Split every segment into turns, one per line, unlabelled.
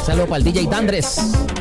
Saludos para el DJ Dandres.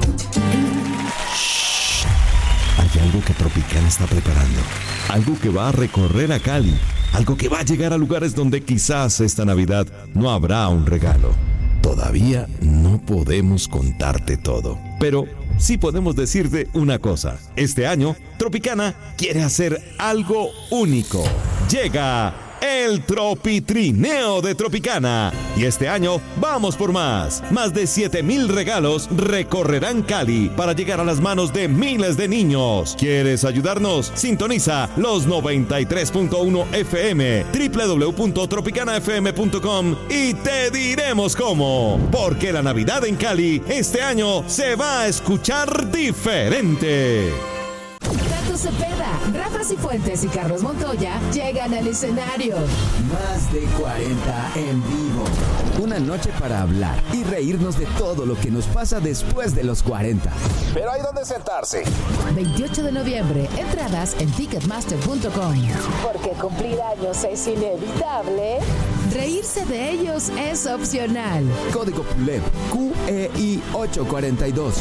Hay algo que Tropicana está preparando. Algo que va a recorrer a Cali. Algo que va a llegar a lugares donde quizás esta Navidad no habrá un regalo. Todavía no podemos contarte todo, pero sí podemos decirte una cosa. Este año, Tropicana quiere hacer algo único. Llega el Tropitrineo de Tropicana. Y este año vamos por más. Más de 7,000 regalos recorrerán Cali para llegar a las manos de miles de niños. ¿Quieres ayudarnos? Sintoniza los 93.1 FM, www.tropicanafm.com y te diremos cómo. Porque la Navidad en Cali este año se va a escuchar diferente.
Tato Cepeda, Rafa Cifuentes y Carlos Montoya llegan al escenario.
Más de 40 en vivo. Una noche para hablar y reírnos de todo lo que nos pasa después de los 40.
Pero hay donde sentarse.
28 de noviembre, entradas en ticketmaster.com. Porque cumplir años es inevitable, reírse de ellos es opcional.
Código PULEP QEI 842.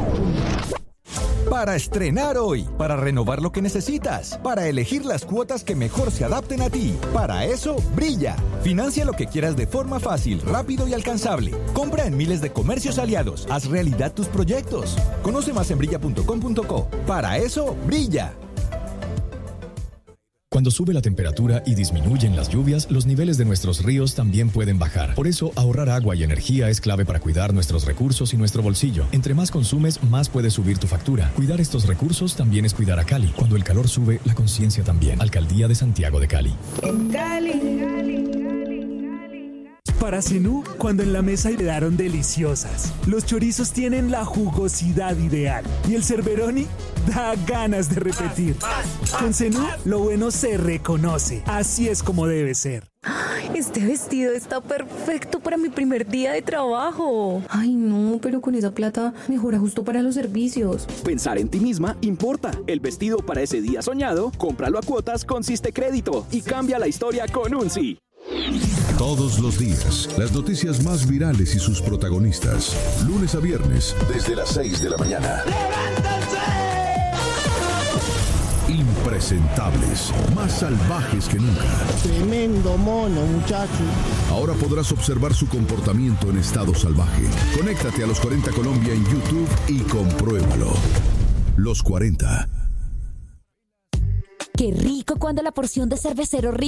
Para estrenar hoy, para renovar lo que necesitas, para elegir las cuotas que mejor se adapten a ti. Para eso, Brilla. Financia lo que quieras de forma fácil, rápido y alcanzable. Compra en miles de comercios aliados. Haz realidad tus proyectos. Conoce más en brilla.com.co. Para eso, Brilla.
Cuando sube la temperatura y disminuyen las lluvias, los niveles de nuestros ríos también pueden bajar. Por eso, ahorrar agua y energía es clave para cuidar nuestros recursos y nuestro bolsillo. Entre más consumes, más puede subir tu factura. Cuidar estos recursos también es cuidar a Cali. Cuando el calor sube, la conciencia también. Alcaldía de Santiago de Cali.
En Cali.
Para Zenú, cuando en la mesa quedaron deliciosas. Los chorizos tienen la jugosidad ideal. Y el Cerberoni da ganas de repetir. Con Zenú, lo bueno se reconoce. Así es como debe ser.
Este vestido está perfecto para mi primer día de trabajo. Ay, no, pero con esa plata mejora justo para los servicios.
Pensar en ti misma importa. El vestido para ese día soñado, cómpralo a cuotas con Siste Crédito y cambia la historia con un sí.
Todos los días, las noticias más virales y sus protagonistas. Lunes a viernes, desde las 6 de la mañana. ¡Levántense! Impresentables, más salvajes que nunca.
Tremendo mono, muchacho.
Ahora podrás observar su comportamiento en estado salvaje. Conéctate a Los 40 Colombia en YouTube y compruébalo. Los 40.
Qué rico cuando la porción de Cervecero